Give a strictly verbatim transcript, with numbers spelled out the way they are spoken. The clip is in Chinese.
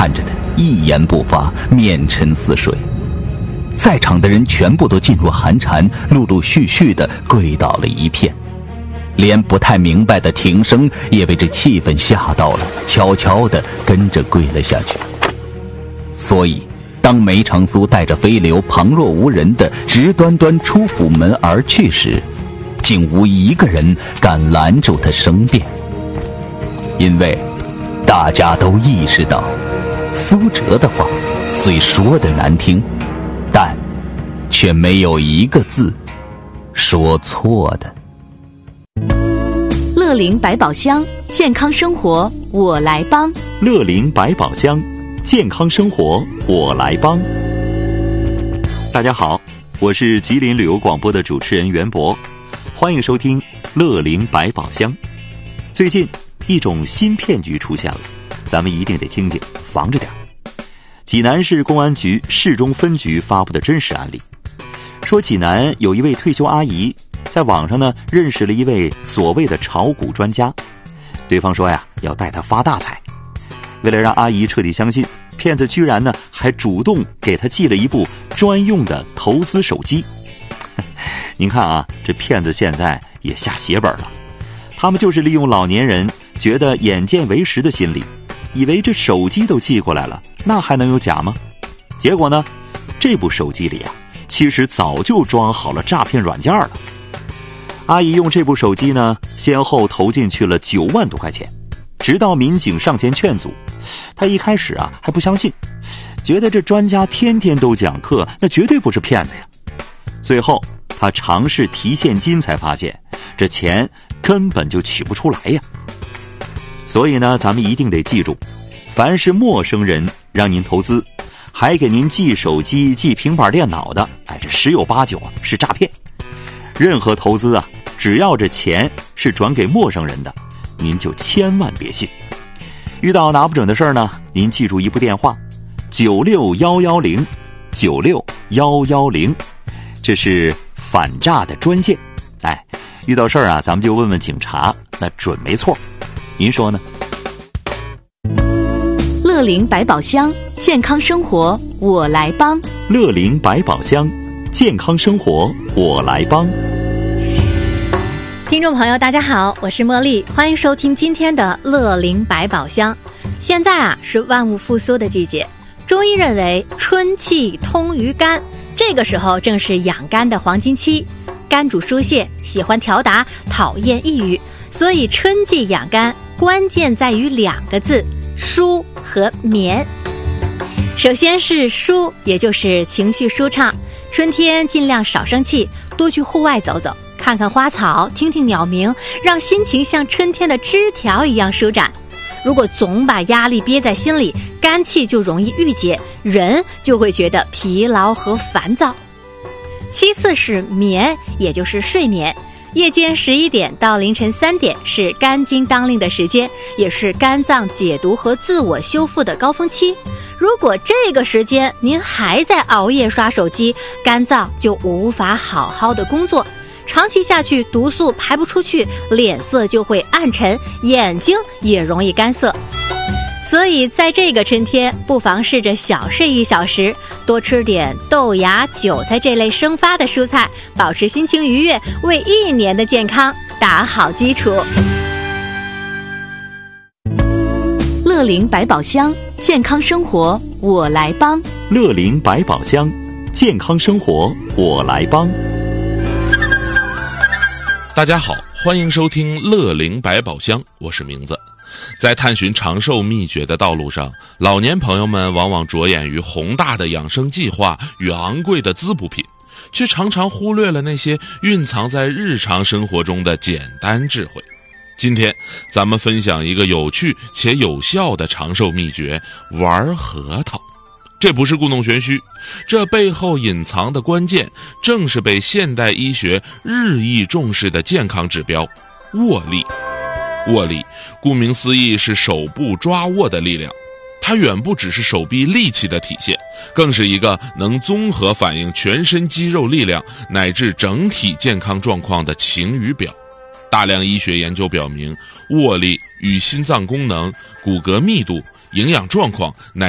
看着他一言不发，面沉似水。在场的人全部都噤若寒蝉，陆陆续续地跪倒了一片，连不太明白的庭生也被这气氛吓到了，悄悄地跟着跪了下去。所以当梅长苏带着飞流旁若无人地直端端出府门而去时，竟无一个人敢拦住他申辩，因为大家都意识到，苏辙的话虽说得难听，但却没有一个字说错的。 乐龄百宝箱，健康生活我来帮。 乐龄百宝箱，健康生活我来帮。大家好，我是吉林旅游广播的主持人袁博，欢迎收听乐龄百宝箱。最近一种新骗局出现了，咱们一定得听听，防着点。济南市公安局市中分局发布的真实案例，说济南有一位退休阿姨在网上呢认识了一位所谓的炒股专家，对方说呀要带她发大财。为了让阿姨彻底相信，骗子居然呢还主动给她寄了一部专用的投资手机。您看啊，这骗子现在也下血本了，他们就是利用老年人觉得眼见为实的心理，以为这手机都寄过来了，那还能有假吗？结果呢，这部手机里啊，其实早就装好了诈骗软件了。阿姨用这部手机呢，先后投进去了九万多块钱，直到民警上前劝阻，她一开始啊还不相信，觉得这专家天天都讲课，那绝对不是骗子呀。最后她尝试提现金，才发现这钱根本就取不出来呀。所以呢，咱们一定得记住，凡是陌生人让您投资，还给您寄手机、寄平板电脑的，哎，这十有八九啊是诈骗。任何投资啊，只要这钱是转给陌生人的，您就千万别信。遇到拿不准的事儿呢，您记住一部电话：九六幺幺零九六幺幺零，这是反诈的专线。哎，遇到事儿啊，咱们就问问警察，那准没错。您说呢？ 乐龄百宝箱，健康生活我来帮。 乐龄百宝箱，健康生活我来帮。 听众朋友大家好，我是茉莉，欢迎收听今天的乐龄百宝箱。现在啊是万物复苏的季节，中医认为春气通于肝，这个时候正是养肝的黄金期。肝主疏泄，喜欢调达，讨厌抑郁，所以春季养肝关键在于两个字：舒和眠。首先是舒，也就是情绪舒畅。春天尽量少生气，多去户外走走，看看花草，听听鸟鸣，让心情像春天的枝条一样舒展。如果总把压力憋在心里，肝气就容易郁结，人就会觉得疲劳和烦躁。其次是眠，也就是睡眠。夜间十一点到凌晨三点是肝经当令的时间，也是肝脏解毒和自我修复的高峰期。如果这个时间您还在熬夜刷手机，肝脏就无法好好的工作，长期下去毒素排不出去，脸色就会暗沉，眼睛也容易干涩。所以在这个春天，不妨试着小睡一小时，多吃点豆芽、韭菜这类生发的蔬菜，保持心情愉悦，为一年的健康打好基础。 乐龄百宝箱，健康生活我来帮。 乐龄百宝箱，健康生活我来帮。 大家好，欢迎收听乐龄百宝箱，我是名字。在探寻长寿秘诀的道路上，老年朋友们往往着眼于宏大的养生计划与昂贵的滋补品，却常常忽略了那些蕴藏在日常生活中的简单智慧。今天咱们分享一个有趣且有效的长寿秘诀：玩核桃。这不是故弄玄虚，这背后隐藏的关键正是被现代医学日益重视的健康指标——握力。握力顾名思义是手部抓握的力量，它远不只是手臂力气的体现，更是一个能综合反映全身肌肉力量乃至整体健康状况的晴雨表。大量医学研究表明，握力与心脏功能、骨骼密度、营养状况乃